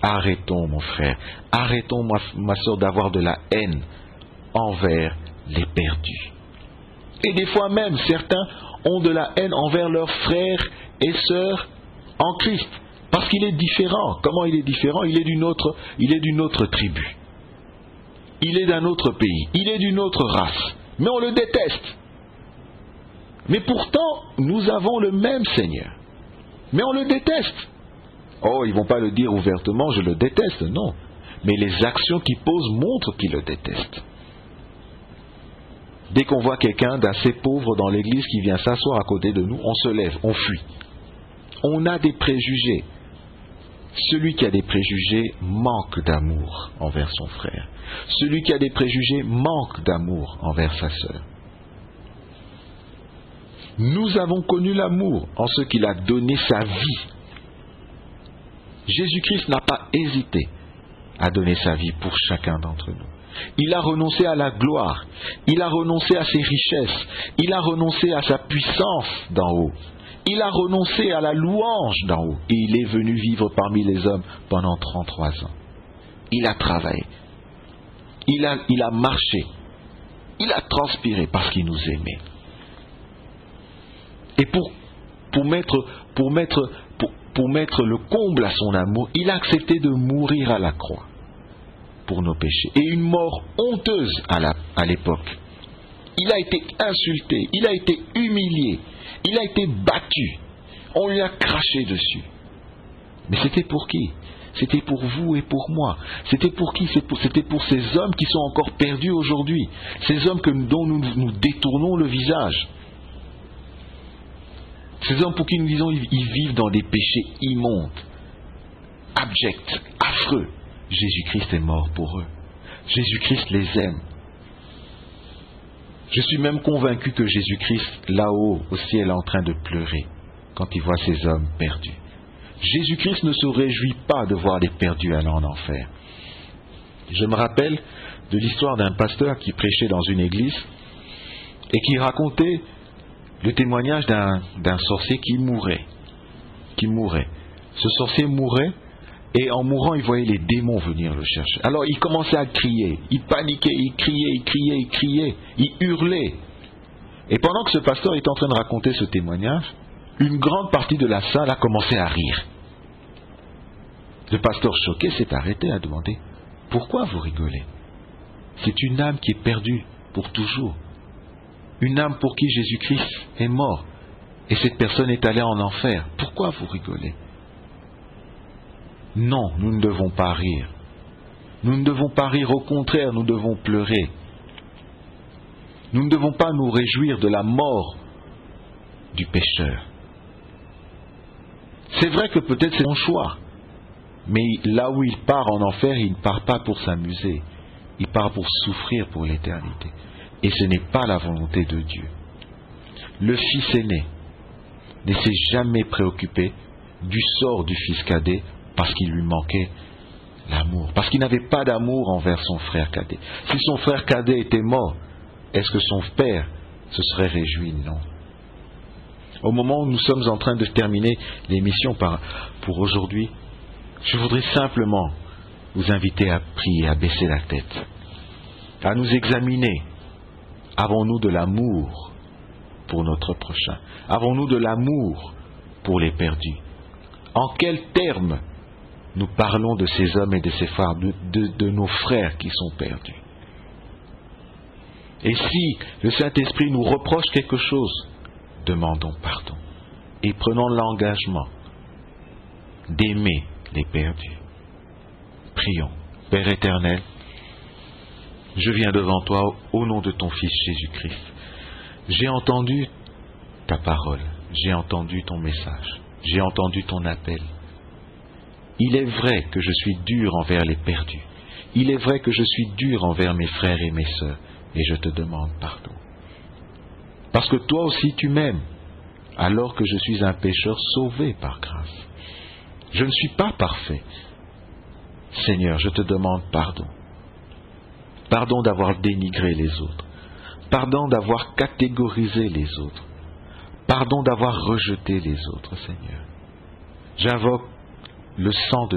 arrêtons, mon frère, arrêtons, ma soeur, d'avoir de la haine envers les perdus. Et des fois même, certains ont de la haine envers leurs frères et sœurs en Christ, parce qu'il est différent. Comment il est différent? Il est d'une autre tribu. Il est d'un autre pays. Il est d'une autre race. Mais on le déteste. Mais pourtant, nous avons le même Seigneur. Mais on le déteste. Oh, ils ne vont pas le dire ouvertement, je le déteste, non. Mais les actions qu'ils posent montrent qu'ils le détestent. Dès qu'on voit quelqu'un d'assez pauvre dans l'église qui vient s'asseoir à côté de nous, on se lève, on fuit. On a des préjugés. Celui qui a des préjugés manque d'amour envers son frère. Celui qui a des préjugés manque d'amour envers sa sœur. Nous avons connu l'amour en ce qu'il a donné sa vie. Jésus-Christ n'a pas hésité à donner sa vie pour chacun d'entre nous. Il a renoncé à la gloire, il a renoncé à ses richesses, il a renoncé à sa puissance d'en haut, il a renoncé à la louange d'en haut, et il est venu vivre parmi les hommes pendant 33 ans. Il a travaillé, il a marché, il a transpiré parce qu'il nous aimait. Et pour mettre le comble à son amour, il a accepté de mourir à la croix pour nos péchés. Et une mort honteuse à l'époque. Il a été insulté, il a été humilié, il a été battu. On lui a craché dessus. Mais c'était pour qui? C'était pour vous et pour moi. C'était pour qui? C'était pour ces hommes qui sont encore perdus aujourd'hui. Ces hommes dont nous détournons le visage. Ces hommes pour qui nous disons ils vivent dans des péchés immondes, abjects, affreux. Jésus-Christ est mort pour eux. Jésus-Christ les aime. Je suis même convaincu que Jésus-Christ, là-haut, au ciel, est en train de pleurer quand il voit ces hommes perdus. Jésus-Christ ne se réjouit pas de voir des perdus aller en enfer. Je me rappelle de l'histoire d'un pasteur qui prêchait dans une église et qui racontait le témoignage d'un sorcier qui mourait. Ce sorcier mourait et en mourant, il voyait les démons venir le chercher. Alors il commençait à crier, il paniquait, il criait, il hurlait. Et pendant que ce pasteur est en train de raconter ce témoignage, une grande partie de la salle a commencé à rire. Le pasteur choqué s'est arrêté à demander « Pourquoi vous rigolez? C'est une âme qui est perdue pour toujours. Une âme pour qui Jésus-Christ est mort. Et cette personne est allée en enfer. Pourquoi vous rigolez ?» Non, nous ne devons pas rire. Nous ne devons pas rire, au contraire, nous devons pleurer. Nous ne devons pas nous réjouir de la mort du pécheur. C'est vrai que peut-être c'est son choix, mais là où il part en enfer, il ne part pas pour s'amuser, il part pour souffrir pour l'éternité. Et ce n'est pas la volonté de Dieu. Le fils aîné ne s'est jamais préoccupé du sort du fils cadet parce qu'il lui manquait l'amour, parce qu'il n'avait pas d'amour envers son frère cadet. Si son frère cadet était mort, est-ce que son père se serait réjoui? Non. Au moment où nous sommes en train de terminer l'émission pour aujourd'hui, je voudrais simplement vous inviter à prier, à baisser la tête, à nous examiner. Avons-nous de l'amour pour notre prochain? Avons-nous de l'amour pour les perdus? En quels termes nous parlons de ces hommes et de ces femmes, de nos frères qui sont perdus? Et si le Saint-Esprit nous reproche quelque chose, demandons pardon et prenons l'engagement d'aimer les perdus. Prions. Père éternel, je viens devant toi au nom de ton Fils Jésus-Christ. J'ai entendu ta parole, j'ai entendu ton message, j'ai entendu ton appel. Il est vrai que je suis dur envers les perdus. Il est vrai que je suis dur envers mes frères et mes sœurs, et je te demande pardon. Parce que toi aussi tu m'aimes, alors que je suis un pécheur sauvé par grâce. Je ne suis pas parfait. Seigneur, je te demande pardon. Pardon d'avoir dénigré les autres. Pardon d'avoir catégorisé les autres. Pardon d'avoir rejeté les autres, Seigneur. J'invoque le sang de